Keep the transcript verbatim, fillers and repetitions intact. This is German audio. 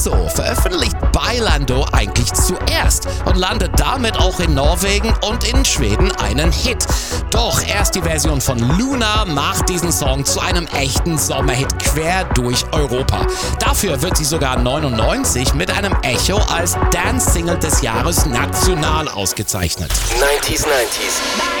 So veröffentlicht Bailando eigentlich zuerst und landet damit auch in Norwegen und in Schweden einen Hit. Doch erst die Version von Luna macht diesen Song zu einem echten Sommerhit quer durch Europa. Dafür wird sie sogar neunundneunzig mit einem Echo als Dance-Single des Jahres national ausgezeichnet. neunziger neunzig